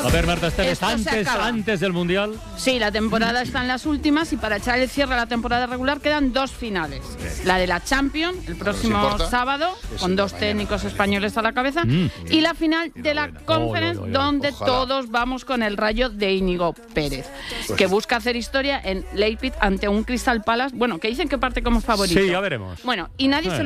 A ver, Marta Esteves, Esto se acaba. antes del Mundial. Sí, la temporada está en las últimas y para echar el cierre a la temporada regular quedan 2 finales. La de la Champions, el próximo sábado, con 2 técnicos españoles a la cabeza, y la final de la Conference, donde todos vamos con el Rayo de Íñigo Pérez, que busca hacer historia en Leipzig ante un Crystal Palace, bueno, que dicen que parte como favorito. Sí, ya veremos. Bueno, y nadie se